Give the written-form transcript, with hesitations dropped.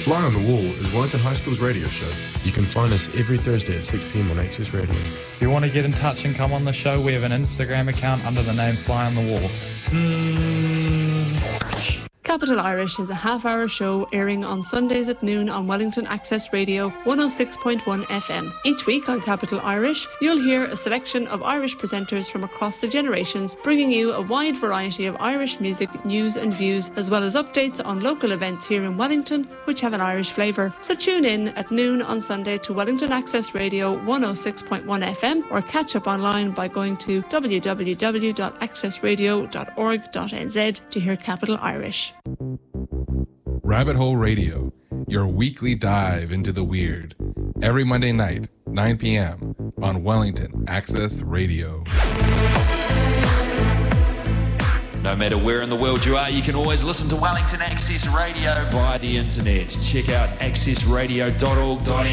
Fly on the Wall is Wellington High School's radio show. You can find us every Thursday at 6 p.m. on Access Radio. If you want to get in touch and come on the show, we have an Instagram account under the name Fly on the Wall. Capital Irish is a half-hour show airing on Sundays at noon on Wellington Access Radio 106.1 FM. Each week on Capital Irish, you'll hear a selection of Irish presenters from across the generations, bringing you a wide variety of Irish music, news and views, as well as updates on local events here in Wellington, which have an Irish flavour. So tune in at noon on Sunday to Wellington Access Radio 106.1 FM, or catch up online by going to www.accessradio.org.nz to hear Capital Irish. Rabbit Hole Radio, your weekly dive into the weird. Every Monday night, 9 p.m. on Wellington Access Radio. No matter where in the world you are, you can always listen to Wellington Access Radio via the internet. Check out accessradio.org.nz.